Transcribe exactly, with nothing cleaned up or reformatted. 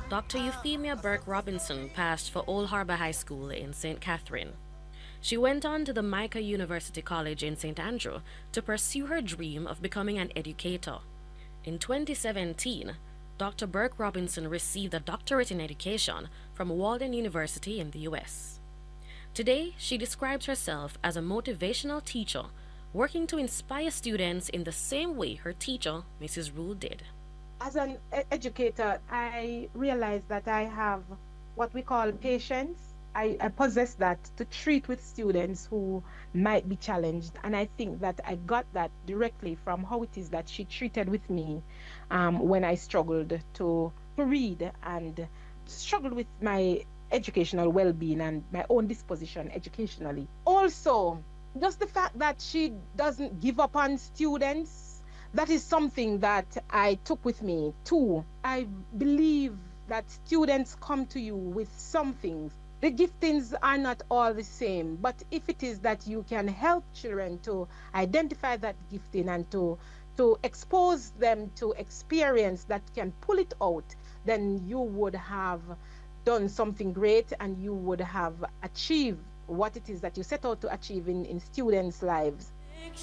Doctor Euphemia Burke Robinson passed for Old Harbor High School in Saint Catherine. She went on to the Micah University College in Saint Andrew to pursue her dream of becoming an educator. In twenty seventeen, Doctor Burke Robinson received a doctorate in education from Walden University in the U S. Today, she describes herself as a motivational teacher, working to inspire students in the same way her teacher, Missus Rule, did. As an e- educator, I realize that I have what we call patience. I, I possess that to treat with students who might be challenged. And I think that I got that directly from how it is that she treated with me um, when I struggled to, to read and struggled with my educational well being and my own disposition educationally. Also, just the fact that she doesn't give up on students, that is something that I took with me too. I believe that students come to you with something. The giftings are not all the same, but if it is that you can help children to identify that gifting and to to expose them to experience that can pull it out, then you would have done something great and you would have achieved what it is that you set out to achieve in, in students' lives.